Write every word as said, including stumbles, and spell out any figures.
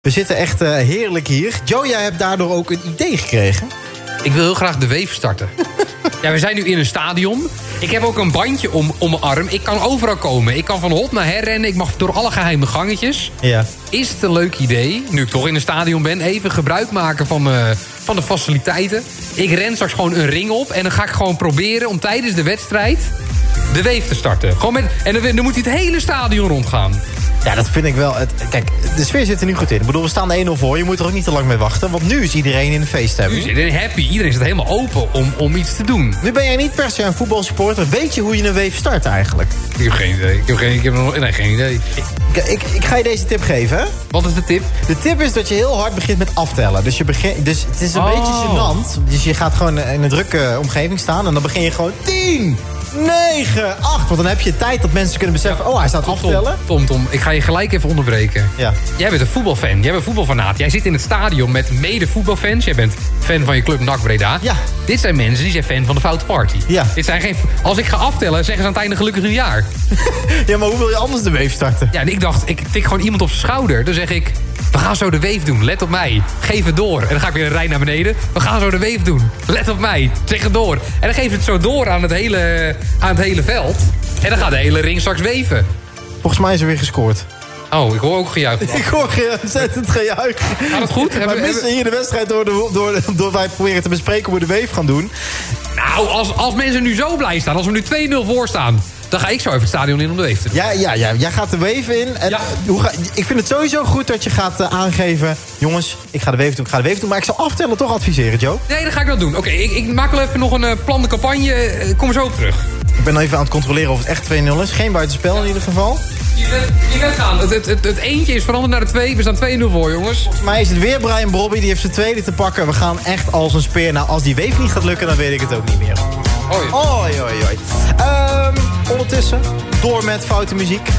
We zitten echt uh, heerlijk hier. Joe, jij hebt daardoor ook een idee gekregen. Ik wil heel graag de Weef starten. Ja, we zijn nu in een stadion. Ik heb ook een bandje om, om mijn arm. Ik kan overal komen. Ik kan van hot naar her rennen. Ik mag door alle geheime gangetjes. Ja. Is het een leuk idee, nu ik toch in een stadion ben... even gebruik maken van, uh, van de faciliteiten. Ik ren straks gewoon een ring op... en dan ga ik gewoon proberen om tijdens de wedstrijd... de Weef te starten. Gewoon met, en dan, dan moet hij het hele stadion rondgaan. Ja, dat vind ik wel. Het, kijk, de sfeer zit er nu goed in. Ik bedoel, we staan één nul voor. Je moet er ook niet te lang mee wachten. Want nu is iedereen in de feeststemming. Nu is iedereen happy. Iedereen zit helemaal open om, om iets te doen. Nu ben jij niet per se een voetbalsupporter. Weet je hoe je een Weef start eigenlijk? Ik heb geen idee. Ik heb, geen, ik heb nog nee, geen idee. Ik, ik, ik ga je deze tip geven, hè? Wat is de tip? De tip is dat je heel hard begint met aftellen. Dus, je begint, dus het is een Oh. beetje gênant. Dus je gaat gewoon in een drukke omgeving staan. En dan begin je gewoon tien, negen, acht. Want dan heb je tijd dat mensen kunnen beseffen... oh, hij staat Tom, aftellen. Tom, Tom, ik ga je gelijk even onderbreken. Ja. Jij bent een voetbalfan. Jij bent een voetbalfanaat. Jij zit in het stadion met mede voetbalfans. Jij bent fan van je club N A C Breda. Ja. Dit zijn mensen die zijn fan van de Foute Party. Ja. Dit zijn geen, als ik ga aftellen, zeggen ze aan het einde gelukkig nieuwjaar. Ja, maar hoe wil je anders de Weef starten? Ja, en ik dacht, ik tik gewoon iemand op zijn schouder. Dan zeg ik, we gaan zo de Weef doen. Let op mij. Geef het door. En dan ga ik weer een rij naar beneden. We gaan zo de Weef doen. Let op mij. Zeg het door. En dan geef het zo door aan het hele, aan het hele veld. En dan gaat de hele ring straks weven. Volgens mij is er weer gescoord. Oh, ik hoor ook gejuich. Ik hoor ge- ontzettend gejuich. Gaat het goed? We Hebben- missen hier de wedstrijd door, de, door, door wij proberen te bespreken hoe we de Weef gaan doen. Nou, als, als mensen nu zo blij staan, als we nu twee nul voor staan... dan ga ik zo even het stadion in om de Weef te doen. Ja, ja, ja, jij gaat de Weef in. En Ja. hoe ga, ik vind het sowieso goed dat je gaat uh, aangeven... jongens, ik ga de Weef doen, ik ga de Weef doen. Maar ik zou aftellen toch adviseren, Joe. Nee, dan ga ik dat doen. Oké, ik, ik maak wel even nog een uh, plan de campagne. Uh, kom er zo op terug. Ik ben even aan het controleren of het echt twee nul is. Geen buitenspel in ieder geval. Je bent, je bent gaan. Het, het, het, het eentje is veranderd naar de twee. We staan twee nul voor, jongens. Volgens mij is het weer Brian Brobby. Die heeft zijn tweede te pakken. We gaan echt als een speer. Nou, als die Weef niet gaat lukken, dan weet ik het ook niet meer. Hoi. Oi, oi, oi. Um, ondertussen, door met foute muziek.